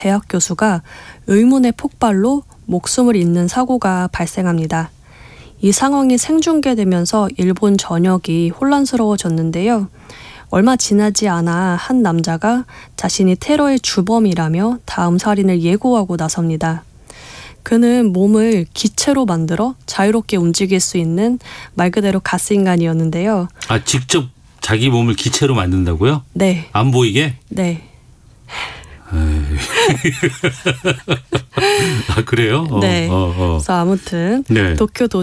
대학 교수가 의문의 폭발로 목숨을 잃는 사고가 발생합니다. 이 상황이 생중계되면서 일본 전역이 혼란스러워졌는데요. 얼마 지나지 않아 한 남자가 자신이 테러의 주범이라며 다음 살인을 예고하고 나섭니다. 그는 몸을 기체로 만들어 자유롭게 움직일 수 있는 말 그대로 가스인간이었는데요. 아, 직접 자기 몸을 기체로 만든다고요? 네. 안 보이게? 네. 아, 그래요? 네. 그래서 아무튼 네. 도쿄